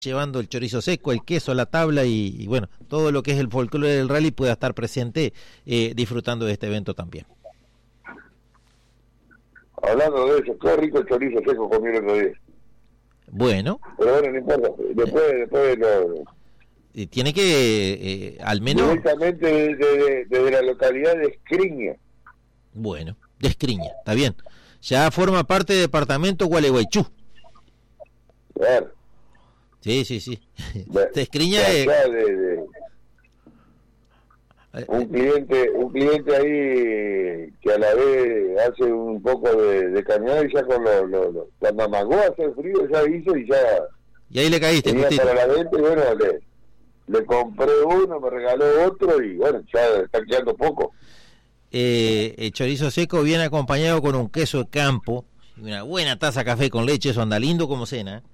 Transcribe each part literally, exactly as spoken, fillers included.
llevando el chorizo seco, el queso, la tabla y, y bueno, todo lo que es el folclore del rally pueda estar presente eh, disfrutando de este evento también. Hablando de eso, qué rico el chorizo seco comí el otro día. Bueno. Pero bueno, no importa, después, después lo... Y tiene que, eh, al menos... Directamente desde, desde, desde la localidad de Escriña. Bueno, de Escriña, está bien. Ya forma parte del departamento Gualeguaychú. Claro. Sí, sí, sí. De, de Escriña de, es... de, de, un cliente un cliente ahí que a la vez hace un poco de, de cañón y ya con lo, lo, lo cuando amagó a hacer frío ya hizo y ya... Y ahí le caíste, tenía para la venta y bueno, le, le compré uno, me regaló otro y bueno, ya está quedando poco. Eh, el chorizo seco viene acompañado con un queso de campo y una buena taza de café con leche, eso anda lindo como cena, ¿eh?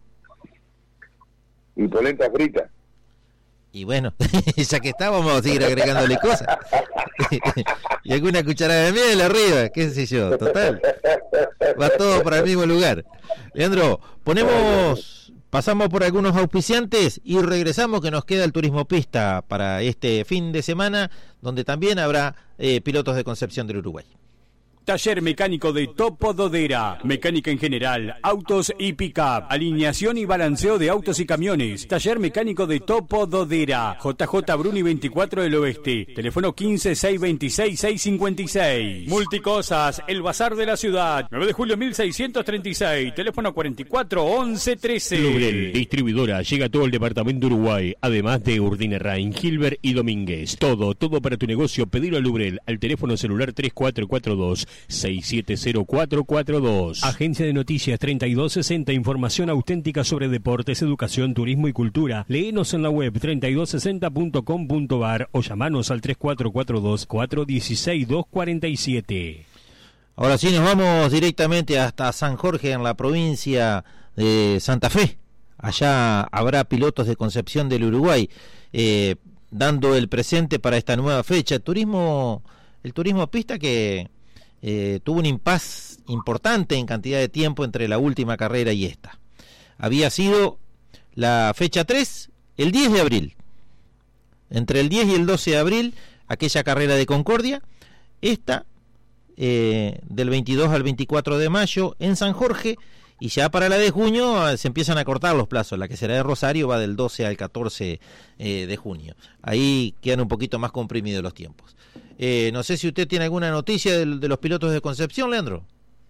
Y polenta frita. Y bueno, ya que está, vamos a seguir agregándole cosas. Y alguna cucharada de miel arriba, qué sé yo, total. Va todo para el mismo lugar. Leandro, ponemos, pasamos por algunos auspiciantes y regresamos, que nos queda el turismo pista para este fin de semana, donde también habrá eh, pilotos de Concepción del Uruguay. Taller mecánico de Topo Dodera. Mecánica en general, autos y pick-up. Alineación y balanceo de autos y camiones. Taller mecánico de Topo Dodera. J J Bruni veinticuatro del Oeste. Teléfono quince, seiscientos veintiséis, seiscientos cincuenta y seis. Multicosas, el bazar de la ciudad. nueve de julio mil seiscientos treinta y seis. Teléfono cuarenta y cuatro, once, trece. Lubrel, distribuidora. Llega a todo el departamento Uruguay. Además de Urdinarrain, Gilbert y Domínguez. Todo, todo para tu negocio. Pedilo a Lubrel al teléfono celular tres cuatro cuatro dos, seis siete cero cuatro cuatro dos. Agencia de Noticias treinta y dos sesenta. Información auténtica sobre deportes, educación, turismo y cultura. Léenos en la web treinta y dos sesenta punto com punto ar o llamanos al tres cuatro cuatro dos, cuatro uno seis, dos cuatro siete. Ahora sí, nos vamos directamente hasta San Jorge, en la provincia de Santa Fe. Allá habrá pilotos de Concepción del Uruguay eh, dando el presente para esta nueva fecha. Turismo, el turismo pista que Eh, tuvo un impas importante en cantidad de tiempo entre la última carrera y esta. Había sido la fecha tres el diez de abril. Entre el diez y el doce de abril, aquella carrera de Concordia. Esta eh, del veintidós al veinticuatro de mayo en San Jorge. Y ya para la de junio eh, se empiezan a cortar los plazos. La que será de Rosario va del doce al catorce eh, de junio. Ahí quedan un poquito más comprimidos los tiempos. Eh, no sé si usted tiene alguna noticia de, de los pilotos de Concepción, Leandro.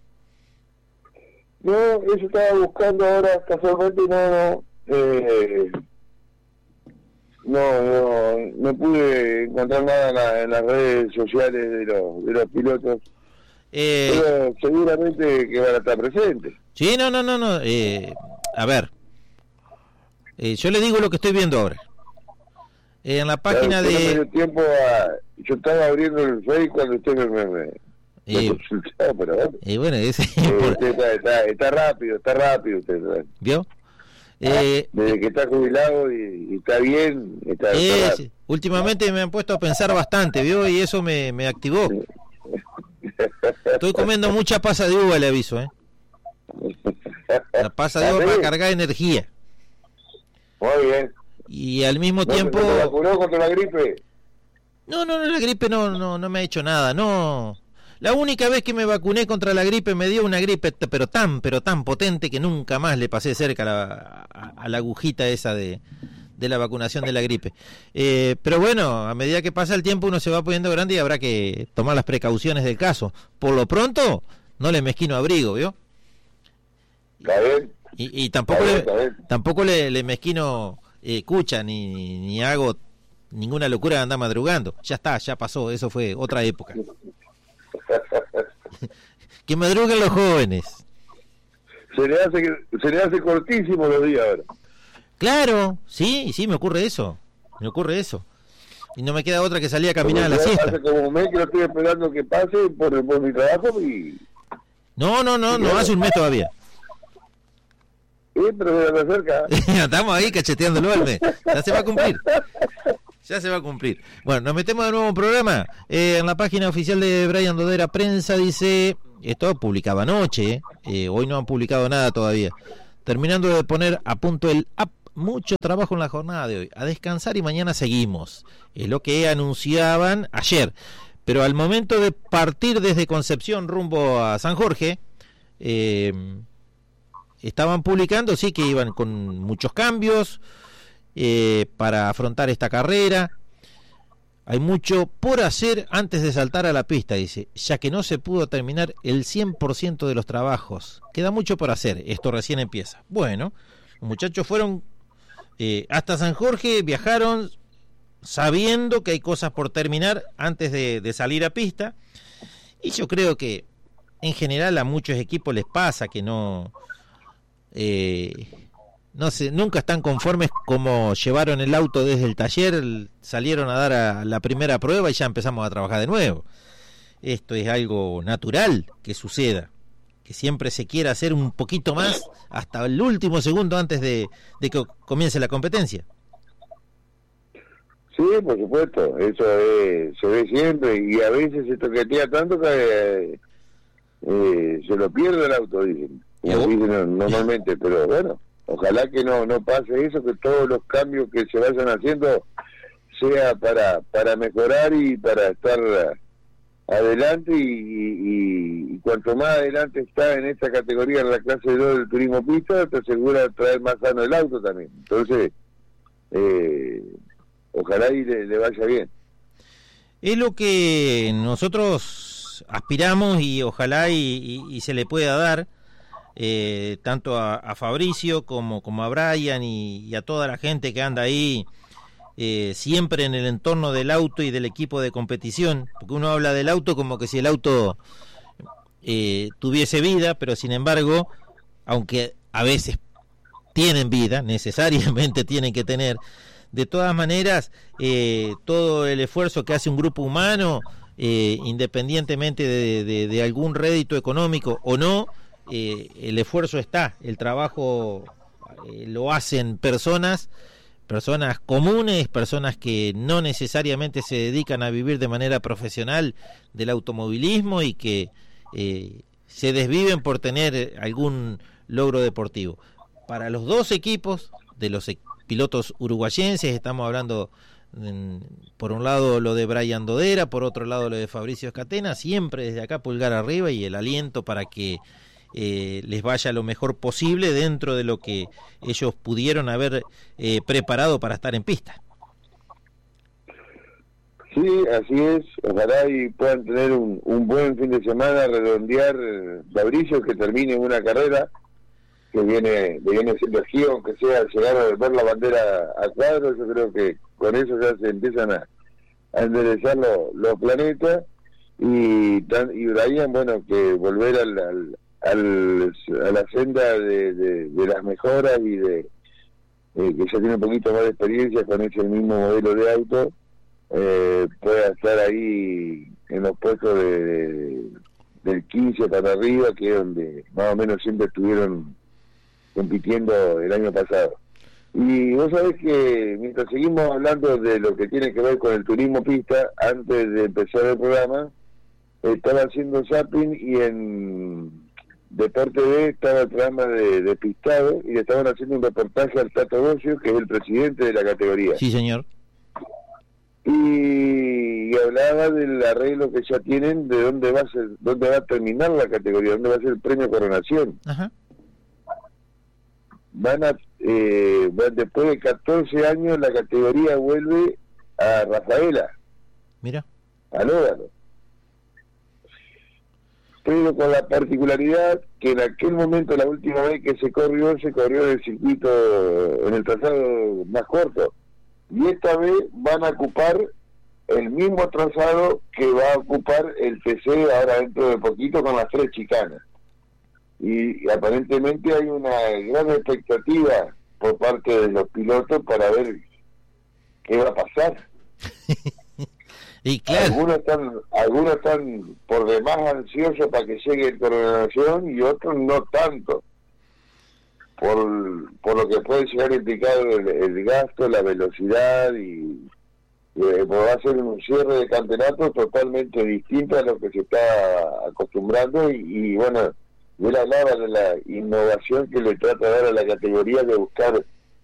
No, eso estaba buscando ahora casualmente y no, no, eh, no, no, no pude encontrar nada en, la, en las redes sociales de los, de los pilotos. Eh, Pero seguramente que van a estar presentes. Sí, no, no, no, no. Eh, a ver, eh, yo le digo lo que estoy viendo ahora. Eh, en la página claro, de... Me dio tiempo a... Yo estaba abriendo el Facebook cuando usted me, me, me, eh, me consultaba, pero bueno. Eh, bueno ese, eh, por... usted está, está, está rápido, está rápido usted, ¿sabes? ¿Vio? Eh, Desde que está jubilado y, y está bien, está, eh, está sí. Últimamente me han puesto a pensar bastante, ¿vio? Y eso me, me activó. Estoy comiendo mucha pasa de uva, le aviso, ¿eh? La pasa de uva para cargar energía. Muy bien. Y al mismo ¿No tiempo... ¿Se vacunó contra la gripe? No, no, no, la gripe no, no, no me ha hecho nada, no. La única vez que me vacuné contra la gripe me dio una gripe, pero tan, pero tan potente que nunca más le pasé cerca a la, a, a la agujita esa de, de la vacunación de la gripe. Eh, pero bueno, a medida que pasa el tiempo uno se va poniendo grande y habrá que tomar las precauciones del caso. Por lo pronto, no le mezquino abrigo, ¿vio? Está bien. Y, y tampoco, bien, le, está bien. tampoco le, le mezquino eh, cucha, ni, ni, ni hago ninguna locura de andar madrugando. Ya está, ya pasó, eso fue otra época. Que madruguen los jóvenes. Se le hace se le hace cortísimo los días ahora. Claro, sí, sí, me ocurre eso. Me ocurre eso. Y no me queda otra que salir a caminar a la siesta. Hace como un mes que lo estoy esperando que pase por, por mi trabajo y... No, no, no, no hace un mes todavía. Sí, pero me acerca. Estamos ahí cacheteándolo al mes. Ya se va a cumplir. Ya se va a cumplir. Bueno, nos metemos de nuevo en un programa. Eh, en la página oficial de Brian Dodera Prensa dice... Esto publicaba anoche, eh, hoy no han publicado nada todavía. Terminando de poner a punto el app mucho trabajo en la jornada de hoy, a descansar y mañana seguimos. Es lo que anunciaban ayer. Pero al momento de partir desde Concepción rumbo a San Jorge, eh, estaban publicando, sí, que iban con muchos cambios eh, para afrontar esta carrera. Hay mucho por hacer antes de saltar a la pista, dice, ya que no se pudo terminar el cien por ciento de los trabajos. Queda mucho por hacer, esto recién empieza. Bueno, los muchachos fueron eh, hasta San Jorge, viajaron sabiendo que hay cosas por terminar antes de, de salir a pista. Y yo creo que en general a muchos equipos les pasa que no... Eh, no sé, nunca están conformes como llevaron el auto desde el taller, salieron a dar a la primera prueba y ya empezamos a trabajar de nuevo. Esto es algo natural que suceda, que siempre se quiera hacer un poquito más hasta el último segundo antes de, de que comience la competencia. Sí, por supuesto, eso es, se ve siempre, y a veces se toquetea tanto que eh, eh, se lo pierde el auto, dicen, como dicen normalmente, pero bueno, ojalá que no no pase eso, que todos los cambios que se vayan haciendo sea para para mejorar y para estar adelante, y, y, y cuanto más adelante está en esta categoría, en la clase dos del turismo pista, te asegura de traer más sano el auto también. Entonces, eh, ojalá y le, le vaya bien. Es lo que nosotros aspiramos y ojalá y, y, y se le pueda dar. Eh, tanto a, a Fabricio como, como a Brian y, y a toda la gente que anda ahí eh, siempre en el entorno del auto y del equipo de competición, porque uno habla del auto como que si el auto eh, tuviese vida, pero sin embargo, aunque a veces tienen vida, necesariamente tienen que tener, de todas maneras eh, todo el esfuerzo que hace un grupo humano, eh, independientemente de, de, de algún rédito económico o no, Eh, el esfuerzo está, el trabajo eh, lo hacen personas, personas comunes, personas que no necesariamente se dedican a vivir de manera profesional del automovilismo y que eh, se desviven por tener algún logro deportivo. Para los dos equipos de los e- pilotos uruguayenses, estamos hablando en, por un lado lo de Brian Dodera, por otro lado lo de Fabricio Escatena, siempre desde acá pulgar arriba y el aliento para que Eh, les vaya lo mejor posible dentro de lo que ellos pudieron haber eh, preparado para estar en pista. Sí, así es, ojalá y puedan tener un, un buen fin de semana, redondear Fabricio, que termine una carrera que viene que viene siendo aquí, aunque sea llegar a ver la bandera a cuadro. Yo creo que con eso ya se empiezan a, a enderezar lo, los planetas, y, tan, y Brian, bueno, que volver al, al Al, a la senda de, de, de las mejoras y de eh, que ya tiene un poquito más de experiencia con ese mismo modelo de auto, eh, pueda estar ahí en los puestos de, de, del quince para arriba, que es donde más o menos siempre estuvieron compitiendo el año pasado. Y vos sabés que mientras seguimos hablando de lo que tiene que ver con el turismo pista, antes de empezar el programa estaba haciendo zapping y en Deporte B estaba el programa de, de pistado y le estaban haciendo un reportaje al Tato Bocio, que es el presidente de la categoría. Sí, señor. Y, y hablaba del arreglo que ya tienen de dónde va a ser, dónde va a terminar la categoría, dónde va a ser el premio Coronación. Ajá. Van a eh, van, después de catorce años la categoría vuelve a Rafaela. Mira. A Lógalo. Pero con la particularidad que en aquel momento, la última vez que se corrió, se corrió en el circuito, en el trazado más corto, y esta vez van a ocupar el mismo trazado que va a ocupar el T C ahora dentro de poquito, con las tres chicanas, y, y aparentemente hay una gran expectativa por parte de los pilotos para ver qué va a pasar. Y claro, algunos están algunos están por demás ansiosos para que llegue el Coronación, y otros no tanto, por por lo que puede llegar a implicar el, el gasto, la velocidad, y eh, va a ser un cierre de campeonato totalmente distinto a lo que se está acostumbrando. Y, y bueno, él hablaba de la innovación que le trata de dar a la categoría, de buscar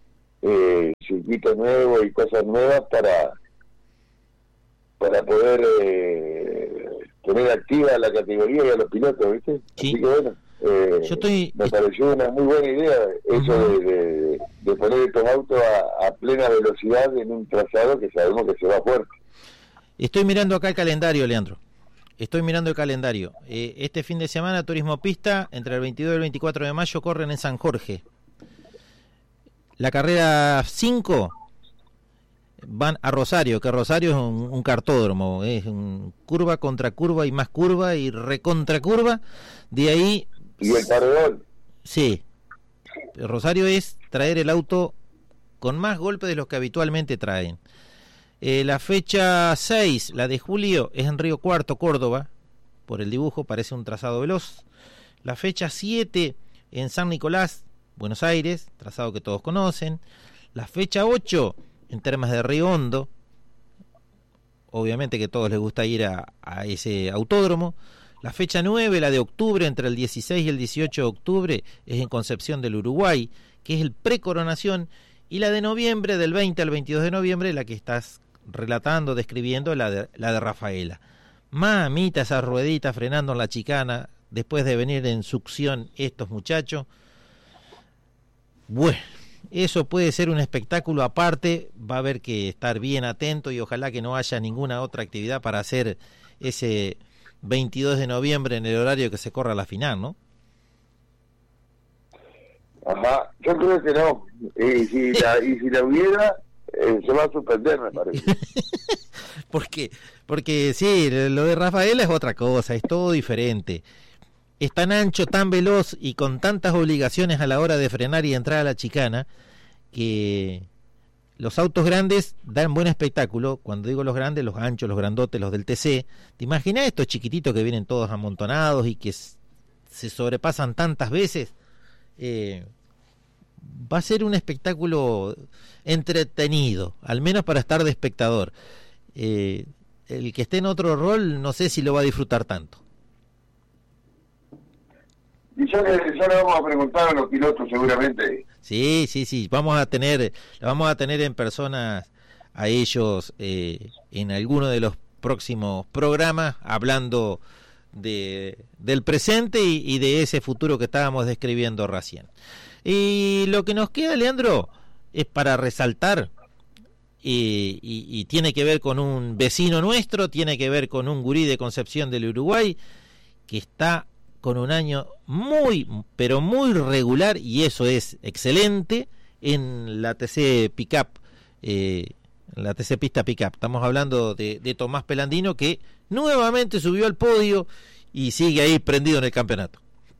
eh, circuitos nuevos y cosas nuevas para para poder eh, tener activa la categoría y a los pilotos, ¿viste? Sí. Así que bueno, eh, Yo estoy... me pareció una muy buena idea eso uh-huh. de, de, de poner estos autos a, a plena velocidad en un trazado que sabemos que se va fuerte. Estoy mirando acá el calendario, Leandro. Estoy mirando el calendario. Eh, este fin de semana, Turismo Pista, entre el veintidós y el veinticuatro de mayo, corren en San Jorge. La carrera cinco van a Rosario, que Rosario es un, un cartódromo, es un curva contra curva y más curva y recontra curva. De ahí... ¿Y el paredón? Sí. Rosario es traer el auto con más golpes de los que habitualmente traen. Eh, la fecha seis, la de julio, es en Río Cuarto, Córdoba. Por el dibujo parece un trazado veloz. La fecha siete, en San Nicolás, Buenos Aires, trazado que todos conocen. La fecha ocho, en Termas de Río Hondo. Obviamente que a todos les gusta ir a, a ese autódromo. La fecha nueve, la de octubre, entre el dieciséis y el dieciocho de octubre, es en Concepción del Uruguay, que es el precoronación. Y la de noviembre, del veinte al veintidós de noviembre, la que estás relatando, describiendo, la de, la de Rafaela. Mamita, esa ruedita frenando en la chicana, después de venir en succión estos muchachos. Bueno, eso puede ser un espectáculo aparte, va a haber que estar bien atento y ojalá que no haya ninguna otra actividad para hacer ese veintidós de noviembre en el horario que se corra la final, ¿no? Ajá, yo creo que no. Y si la, y si la hubiera, eh, se va a suspender, me parece. ¿Por qué? Porque sí, lo de Rafaela es otra cosa, es todo diferente. Es tan ancho, tan veloz y con tantas obligaciones a la hora de frenar y entrar a la chicana que los autos grandes dan buen espectáculo. Cuando digo los grandes, los anchos, los grandotes, los del T C. ¿Te imaginas estos chiquititos que vienen todos amontonados y que se sobrepasan tantas veces? Eh, va a ser un espectáculo entretenido, al menos para estar de espectador. Eh, el que esté en otro rol, no sé si lo va a disfrutar tanto. Y ya le, ya le vamos a preguntar a los pilotos seguramente. Sí, sí, sí, vamos a tener, vamos a tener en persona a ellos eh, en alguno de los próximos programas, hablando de del presente y, y de ese futuro que estábamos describiendo recién. Y lo que nos queda, Leandro, es para resaltar, y, y, y tiene que ver con un vecino nuestro, tiene que ver con un gurí de Concepción del Uruguay, que está con un año muy, pero muy regular, y eso es excelente, en la T C Pickup, eh, la T C Pista Pickup. Estamos hablando de, de Tomás Pelandino, que nuevamente subió al podio y sigue ahí prendido en el campeonato.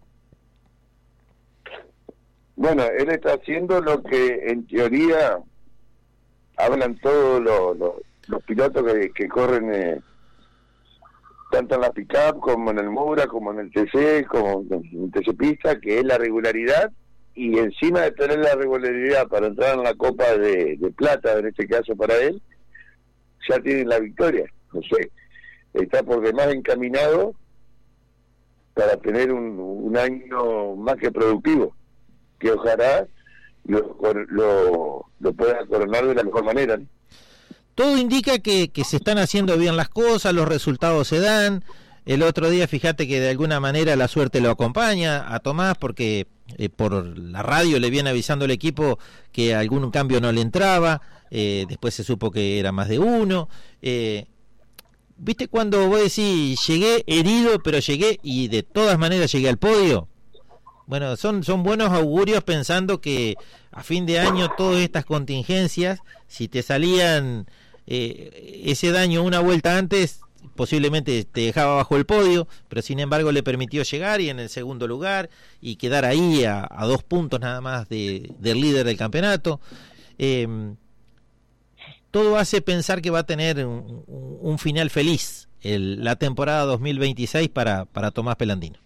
Bueno, él está haciendo lo que en teoría hablan todos los, los, los pilotos que, que corren eh, tanto en la Pickup como en el Mura, como en el T C, como en el T C Pista, que es la regularidad, y encima de tener la regularidad para entrar en la Copa de, de Plata, en este caso para él, ya tienen la victoria. No sé, está por demás encaminado para tener un, un año más que productivo, que ojalá lo, lo, lo pueda coronar de la mejor manera, ¿no? Todo indica que, que se están haciendo bien las cosas, los resultados se dan. El otro día, fíjate que de alguna manera la suerte lo acompaña a Tomás, porque eh, por la radio le viene avisando al equipo que algún cambio no le entraba, eh, después se supo que era más de uno. Eh, ¿Viste cuando vos decís, llegué herido, pero llegué y de todas maneras llegué al podio? Bueno, son, son buenos augurios, pensando que a fin de año todas estas contingencias, si te salían eh, ese daño una vuelta antes, posiblemente te dejaba bajo el podio, pero sin embargo le permitió llegar y en el segundo lugar y quedar ahí a, a dos puntos nada más de, del líder del campeonato. Eh, todo hace pensar que va a tener un, un final feliz el, la temporada dos mil veintiséis para, para Tomás Pelandino.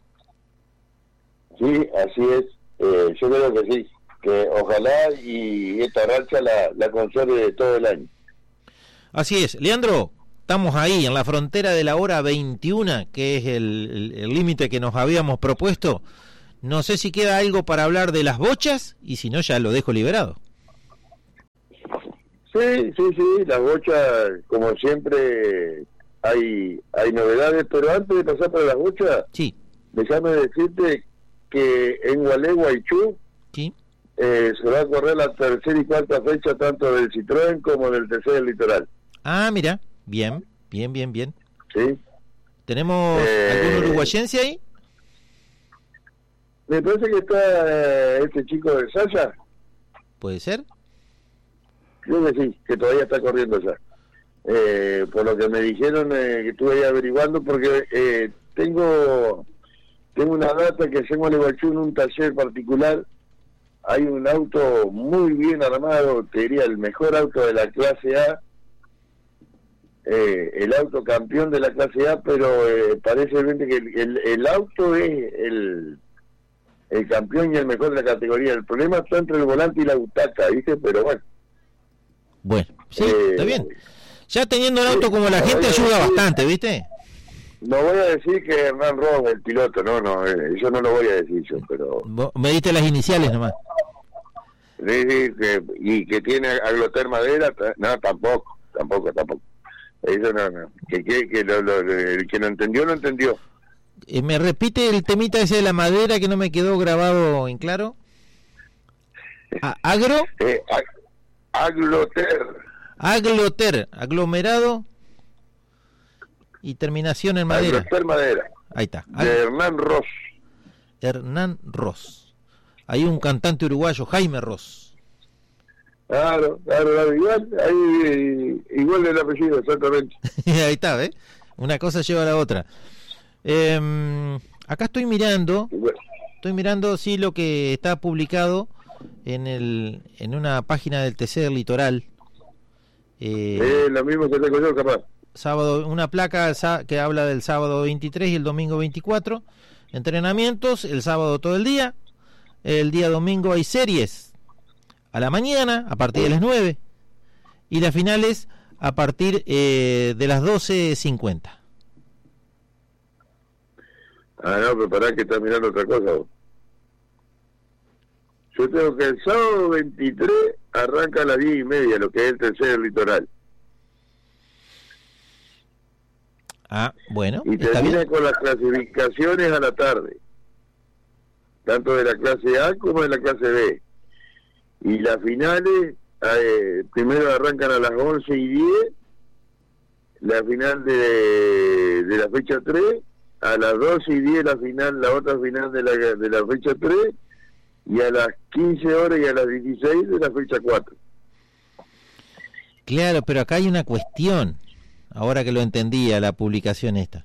Sí, así es. Eh, yo creo que sí, que ojalá y esta racha la, la conserve todo el año. Así es. Leandro, estamos ahí en la frontera de la hora veintiuno, que es el límite que nos habíamos propuesto. No sé si queda algo para hablar de las bochas, y si no ya lo dejo liberado. Sí, sí, sí, las bochas, como siempre, hay hay novedades, pero antes de pasar por las bochas, Sí, déjame decirte que en Gualeguaychú sí. eh, se va a correr la tercera y cuarta fecha tanto del Citroën como del T C del Litoral. Ah, mira, bien, bien, bien, bien. ¿Sí? ¿Tenemos Eh, algún uruguayense ahí? Me parece que está eh, este chico de Saya, ¿Puede ser? creo que sí, que todavía está corriendo ya. Eh, por lo que me dijeron eh, que estuve ahí averiguando, porque eh, tengo tengo una data que hacemos en Gualeguaychú en un taller particular. Hay un auto muy bien armado, te diría el mejor auto de la clase A, eh, el auto campeón de la clase A, pero eh, parece realmente que el, el, el auto es el, el campeón y el mejor de la categoría. El problema está entre el volante y la butaca, ¿viste? Pero bueno. Bueno, sí, Eh, está bien. Ya teniendo un auto sí, como la no gente voy a ayuda decir- bastante, ¿viste? No voy a decir que Hernán Ross es el piloto, no, no, eh, eso no lo voy a decir yo, pero... Vos me diste las iniciales nomás. Sí, sí, que, y que tiene agloter madera, ta- no, tampoco, tampoco, tampoco. Eso no, no. Que, que, que lo, lo- el que no entendió, no entendió. Eh, ¿Me repite el temita ese de la madera que no me quedó grabado en claro? A- agro, Eh, a- agloter, agloter, aglomerado y terminación en madera. agloter madera, Ahí está. de Ag- Hernán Ross. Hernán Ross. Hay un cantante uruguayo, Jaime Ross. Claro, claro, claro, igual, ahí, igual del apellido, exactamente. Ahí está, ¿ves? Una cosa lleva a la otra. Eh, acá estoy mirando, Igual. estoy mirando sí lo que está publicado en el en una página del T C del Litoral. Eh, Eh, lo mismo que tengo yo, capaz. sábado, una placa sa- que habla del sábado veintitrés y el domingo veinticuatro. Entrenamientos, el sábado todo el día. El día domingo hay series a la mañana, a partir de las nueve. Y las finales a partir eh, de las doce cincuenta. Ah, no, pero pará que estás mirando otra cosa vos. Yo tengo que el sábado veintitrés arranca a las diez y media, lo que es el tercer litoral. Ah, bueno, Y está termina bien. con las clasificaciones a la tarde. Tanto de la clase A como de la clase B. Y las finales, eh, primero arrancan a las once y diez, la final de, de la fecha tres, a las doce y diez la final, la otra final de la, de la fecha tres, y a las quince horas y a las dieciséis de la fecha cuatro. Claro, pero acá hay una cuestión, ahora que lo entendía la publicación esta.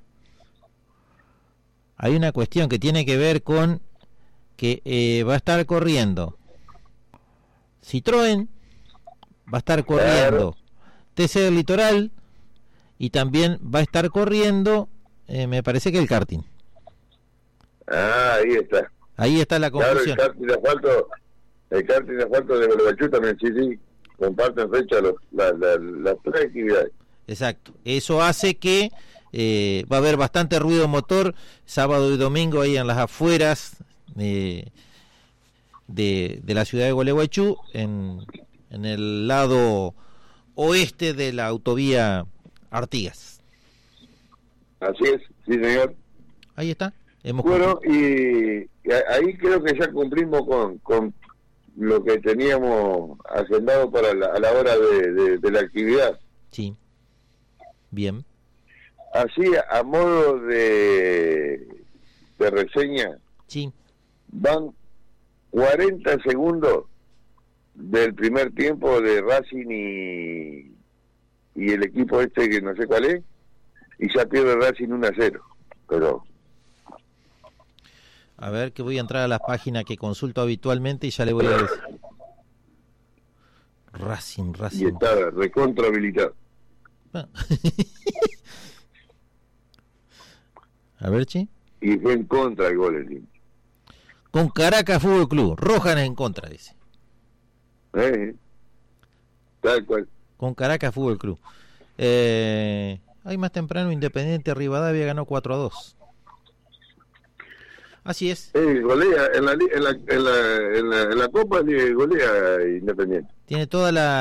Hay una cuestión que tiene que ver con que eh, va a estar corriendo Citroën, va a estar corriendo Claro. T C del Litoral y también va a estar corriendo, eh, me parece que el karting. Ah, ahí está. Ahí está la Claro, el confusión. karting de asfalto, el karting de asfalto de Gualeguaychú también, sí, sí, comparten fecha los, la, la, las tres actividades. Exacto. Eso hace que eh, va a haber bastante ruido motor sábado y domingo ahí en las afueras de, de, de la ciudad de Gualeguaychú, en, en el lado oeste de la autovía Artigas. Así es, sí señor. Ahí está. Hemos Bueno, y, y ahí creo que ya cumplimos con, con lo que teníamos agendado para la, a la hora de, de, de la actividad. Sí. Bien. Así, a modo de, de reseña, Sí. van cuarenta segundos del primer tiempo de Racing y, y el equipo este que no sé cuál es, y ya pierde Racing uno a cero. Pero A ver, que voy a entrar a las páginas que consulto habitualmente y ya le voy a decir. Racing, y Racing. está recontra habilitado. Ah. A ver, che. Y fue en contra el gol el team. Con Caracas Fútbol Club. Rojan en contra, dice. Eh, tal cual. Con Caracas Fútbol Club. Eh, ahí más temprano Independiente Rivadavia ganó cuatro a dos. Así es. Eh, golea, en la, li- en la, en la, en la, en la Copa eh, golea Independiente. Tiene toda la